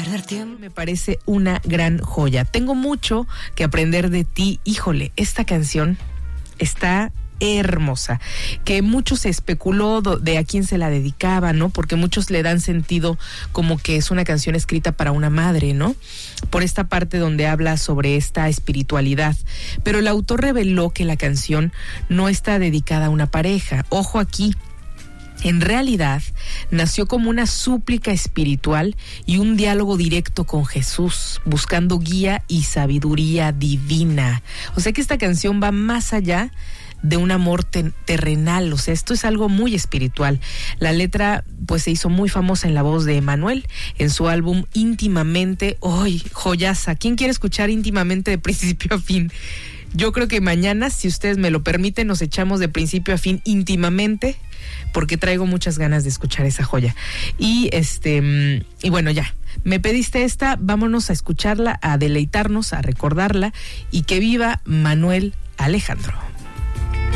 perder tiempo. Me parece una gran joya. Tengo mucho que aprender de ti. Híjole, esta canción está hermosa, que mucho se especuló de a quién se la dedicaba, ¿no? Porque muchos le dan sentido como que es una canción escrita para una madre, ¿no? Por esta parte donde habla sobre esta espiritualidad. Pero el autor reveló que la canción no está dedicada a una pareja. Ojo aquí. En realidad, nació como una súplica espiritual y un diálogo directo con Jesús, buscando guía y sabiduría divina. O sea que esta canción va más allá de un amor terrenal, o sea, esto es algo muy espiritual. La letra, pues, se hizo muy famosa en la voz de Emmanuel, en su álbum Íntimamente. ¡Ay, joyaza! ¿Quién quiere escuchar Íntimamente de principio a fin? Yo creo que mañana, si ustedes me lo permiten, nos echamos de principio a fin Íntimamente, porque traigo muchas ganas de escuchar esa joya. Y bueno, ya, me pediste esta, vámonos a escucharla, a deleitarnos, a recordarla, y que viva Manuel Alejandro.